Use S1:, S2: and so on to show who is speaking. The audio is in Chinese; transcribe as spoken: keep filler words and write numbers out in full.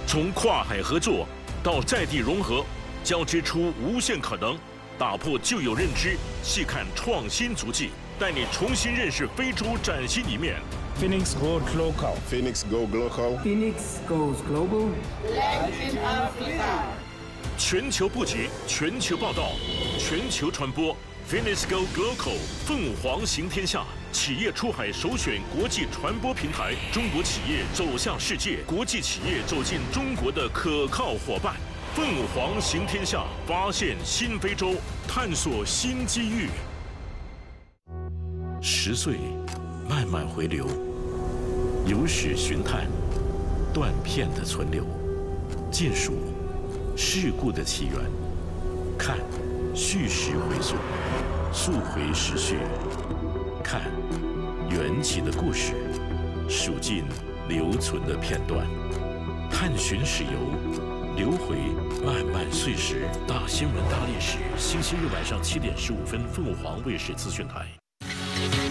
S1: 从跨海合作到在地融合，交织出无限可能。打破旧有认知，细看创新足迹，带你重新认识非洲崭新一面。
S2: Phoenix Goes Local.
S3: Phoenix Go Local.
S4: Phoenix Goes Global.
S5: Latin Africa.
S1: 全球布局，全球报道，全球传播。Phoenix Go Local， 凤凰行天下，企业出海首选国际传播平台，中国企业走向世界，国际企业走进中国的可靠伙伴。凤凰行天下，发现新非洲，探索新机遇。十岁，慢慢回流，有史寻探，断片的存留，尽数事故的起源，看叙事回溯，溯回时序，看缘起的故事，数尽留存的片段，探寻史游。留回漫漫岁时，大新闻大历史，星期日晚上七点十五分，凤凰卫视资讯台。